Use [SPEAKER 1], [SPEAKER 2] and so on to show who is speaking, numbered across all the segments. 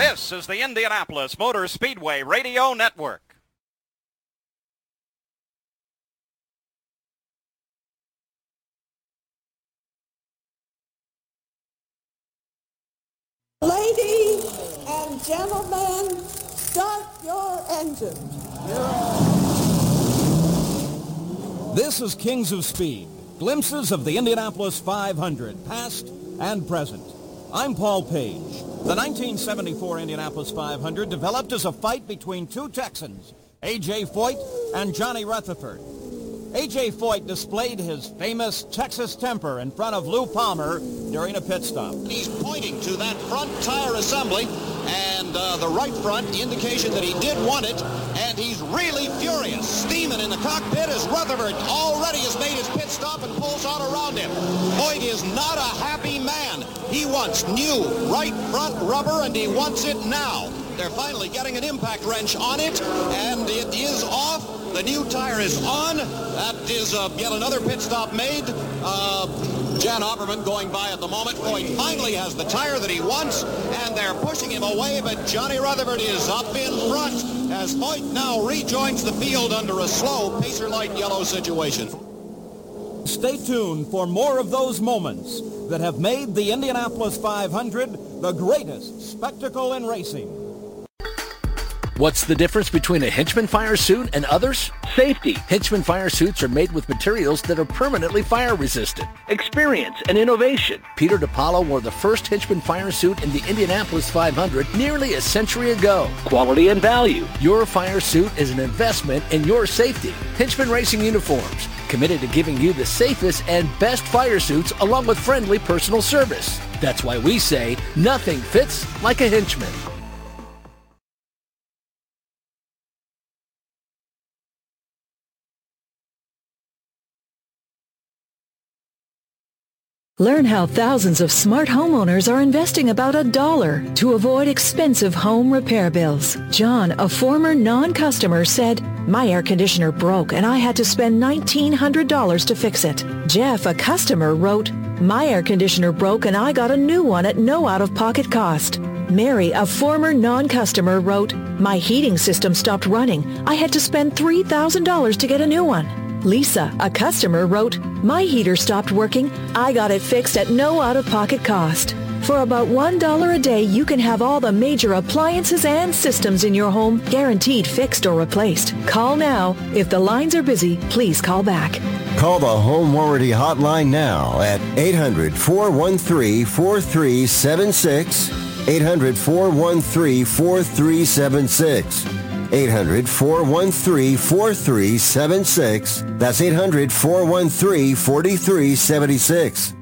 [SPEAKER 1] This is the Indianapolis Motor Speedway Radio Network.
[SPEAKER 2] Ladies and gentlemen, start your engines.
[SPEAKER 3] This is Kings of Speed, glimpses of the Indianapolis 500, past and present. I'm Paul Page. The 1974 Indianapolis 500 developed as a fight between two Texans, A.J. Foyt and Johnny Rutherford. A.J. Foyt displayed his famous Texas temper in front of Lou Palmer during a pit stop.
[SPEAKER 4] He's pointing to that front tire assembly and the right front, indication that he did want it, and he's really furious. Steaming in the cockpit as Rutherford already has made his pit stop and pulls out around him. Foyt is not a happy man. He wants new right front rubber, and he wants it now. They're finally getting an impact wrench on it, and it is off. The new tire is on. That is yet another pit stop made. Jan Opperman going by at the moment. Foyt finally has the tire that he wants, and they're pushing him away, but Johnny Rutherford is up in front as Foyt now rejoins the field under a slow Pacer Light yellow situation.
[SPEAKER 3] Stay tuned for more of those moments that have made the Indianapolis 500 the greatest spectacle in racing.
[SPEAKER 5] What's the difference between a Hinchman fire suit and others? Safety. Hinchman fire suits are made with materials that are permanently fire resistant. Experience and innovation. Peter DiPaolo wore the first Hinchman fire suit in the Indianapolis 500 nearly a century ago. Quality and value. Your fire suit is an investment in your safety. Hinchman Racing Uniforms. Committed to giving you the safest and best fire suits along with friendly personal service. That's why we say nothing fits like a Hinchman.
[SPEAKER 6] Learn how thousands of smart homeowners are investing about $1 to avoid expensive home repair bills. John, a former non-customer, said, "My air conditioner broke and I had to spend $1,900 to fix it." Jeff, a customer, wrote, "My air conditioner broke and I got a new one at no out-of-pocket cost." Mary, a former non-customer, wrote, "My heating system stopped running. I had to spend $3,000 to get a new one." Lisa, a customer, wrote, "My heater stopped working. I got it fixed at no out-of-pocket cost." For about $1 a day, you can have all the major appliances and systems in your home guaranteed fixed or replaced. Call now. If the lines are busy, please call back.
[SPEAKER 7] Call the Home Warranty Hotline now at 800-413-4376, 800-413-4376. 800-413-4376. That's 800-413-4376.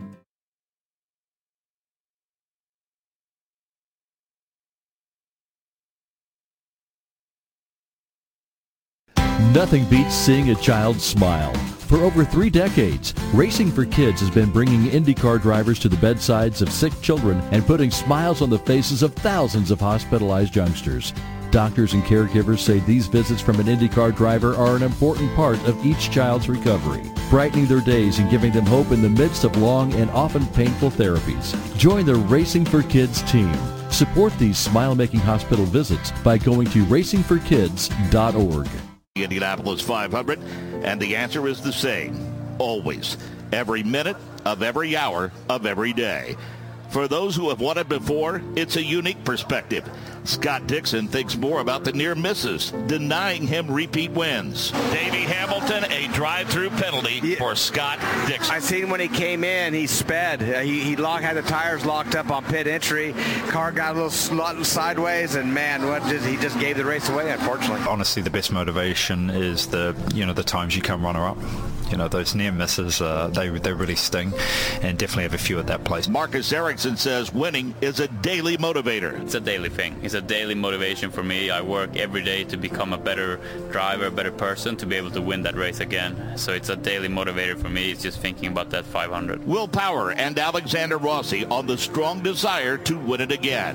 [SPEAKER 8] Nothing beats seeing a child smile. For over 3 decades, Racing for Kids has been bringing IndyCar drivers to the bedsides of sick children and putting smiles on the faces of thousands of hospitalized youngsters. Doctors and caregivers say these visits from an IndyCar driver are an important part of each child's recovery, brightening their days and giving them hope in the midst of long and often painful therapies. Join the Racing for Kids team. Support these smile-making hospital visits by going to racingforkids.org.
[SPEAKER 9] Indianapolis 500, and the answer is the same. Always. Every minute of every hour of every day. For those who have won it before, it's a unique perspective. Scott Dixon thinks more about the near misses, denying him repeat wins. Davey Hamilton, a drive-through penalty for Scott Dixon.
[SPEAKER 10] I seen when he came in, he sped. He had the tires locked up on pit entry. Car got a little sideways, and man, he just gave the race away, unfortunately.
[SPEAKER 11] Honestly, the best motivation is the times you come runner-up. Those near misses, they really sting, and definitely have a few at that place.
[SPEAKER 9] Marcus Ericsson says winning is a daily motivator.
[SPEAKER 12] It's a daily thing. It's a daily motivation for me. I work every day to become a better driver, a better person, to be able to win that race again. So it's a daily motivator for me. It's just thinking about that 500.
[SPEAKER 9] Will Power and Alexander Rossi on the strong desire to win it again.